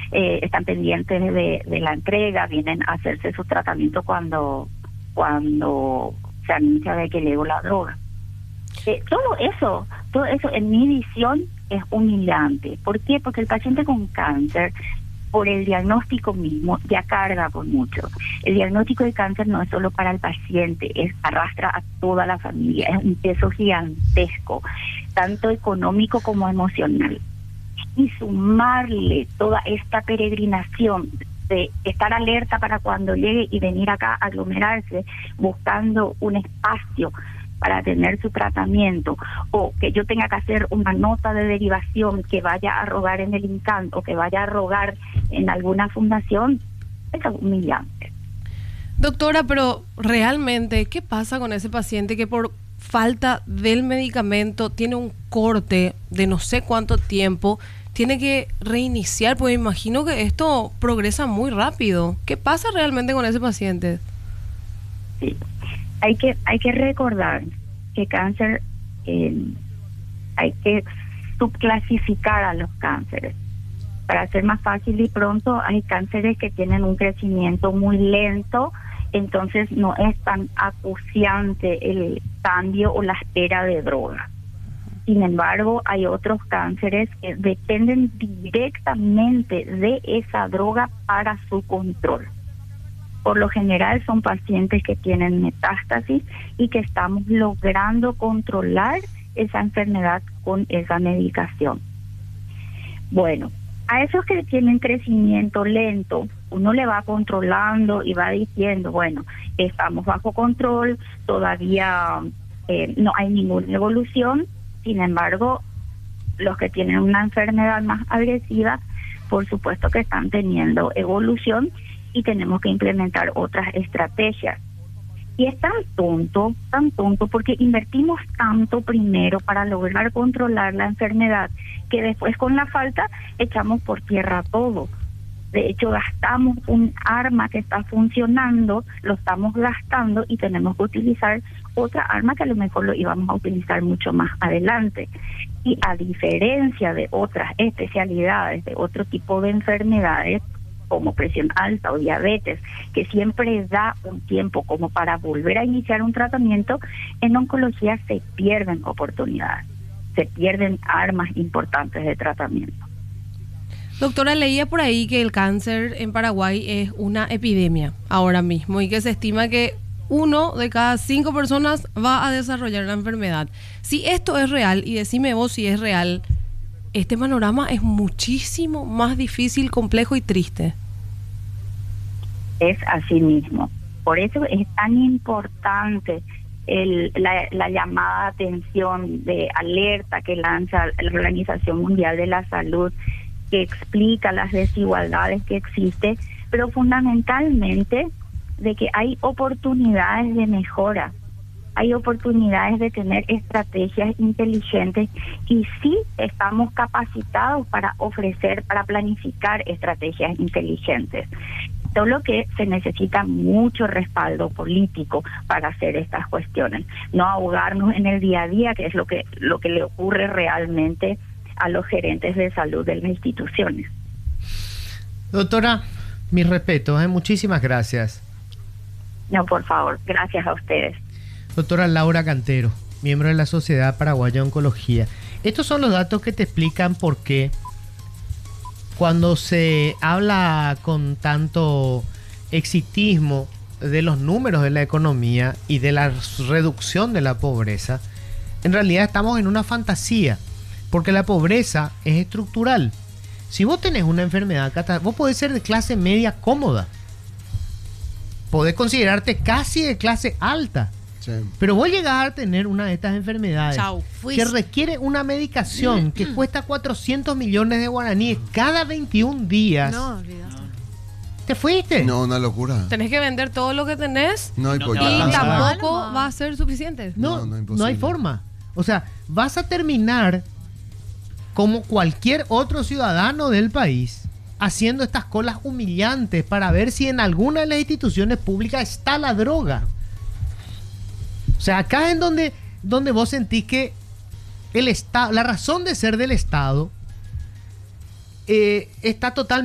están pendientes de la entrega, vienen a hacerse su tratamiento cuando se anuncia de que llegó la droga. Todo eso en mi visión es humillante. ¿Por qué? Porque el paciente con cáncer, por el diagnóstico mismo, ya carga con mucho. El diagnóstico de cáncer no es solo para el paciente, arrastra a toda la familia, es un peso gigantesco, tanto económico como emocional. Y sumarle toda esta peregrinación de estar alerta para cuando llegue y venir acá a aglomerarse buscando un espacio para tener su tratamiento, o que yo tenga que hacer una nota de derivación que vaya a rogar en el INCAN o que vaya a rogar en alguna fundación, es humillante. Doctora, pero realmente, ¿qué pasa con ese paciente que por falta del medicamento tiene un corte de no sé cuánto tiempo, tiene que reiniciar? Pues imagino que esto progresa muy rápido. ¿Qué pasa realmente con ese paciente? Sí. Hay que recordar que cáncer, hay que subclasificar a los cánceres. Para hacer más fácil y pronto, hay cánceres que tienen un crecimiento muy lento, entonces no es tan acuciante el cambio o la espera de droga. Sin embargo, hay otros cánceres que dependen directamente de esa droga para su control. Por lo general son pacientes que tienen metástasis y que estamos logrando controlar esa enfermedad con esa medicación. Bueno, a esos que tienen crecimiento lento, uno le va controlando y va diciendo, bueno, estamos bajo control, todavía no hay ninguna evolución. Sin embargo, los que tienen una enfermedad más agresiva, por supuesto que están teniendo evolución, y tenemos que implementar otras estrategias. Y es tan tonto, porque invertimos tanto primero para lograr controlar la enfermedad, que después con la falta echamos por tierra todo. De hecho, gastamos un arma que está funcionando, lo estamos gastando y tenemos que utilizar otra arma que a lo mejor lo íbamos a utilizar mucho más adelante. Y a diferencia de otras especialidades, de otro tipo de enfermedades, como presión alta o diabetes, que siempre da un tiempo como para volver a iniciar un tratamiento, en oncología se pierden oportunidades, se pierden armas importantes de tratamiento. Doctora, leía por ahí que el cáncer en Paraguay es una epidemia ahora mismo y que se estima que 1 de cada 5 personas va a desarrollar la enfermedad. Si esto es real, y decime vos si es real, este panorama es muchísimo más difícil, complejo y triste. Es así mismo. Por eso es tan importante la llamada de atención, de alerta que lanza la Organización Mundial de la Salud, que explica las desigualdades que existen, pero fundamentalmente de que hay oportunidades de mejora. Hay oportunidades de tener estrategias inteligentes y sí estamos capacitados para ofrecer, para planificar estrategias inteligentes. Solo que se necesita mucho respaldo político para hacer estas cuestiones. No ahogarnos en el día a día, que es lo que le ocurre realmente a los gerentes de salud de las instituciones. Doctora, mis respetos, muchísimas gracias. No, por favor, gracias a ustedes. Doctora Laura Cantero, miembro de la Sociedad Paraguaya de Oncología. Estos son los datos que te explican por qué cuando se habla con tanto exitismo de los números de la economía y de la reducción de la pobreza, en realidad estamos en una fantasía, porque la pobreza es estructural. Si vos tenés una enfermedad, vos podés ser de clase media cómoda, podés considerarte casi de clase alta. Sí. Pero vos llegás a tener una de estas enfermedades que requiere una medicación que cuesta 400 millones de guaraníes cada 21 días. No, olvidaste. ¿Te fuiste? No, una locura. Tenés que vender todo lo que tenés no hay y tampoco va a ser suficiente. No hay forma. O sea, vas a terminar como cualquier otro ciudadano del país haciendo estas colas humillantes para ver si en alguna de las instituciones públicas está la droga. O sea, acá es donde vos sentís que el Estado, la razón de ser del Estado está totalmente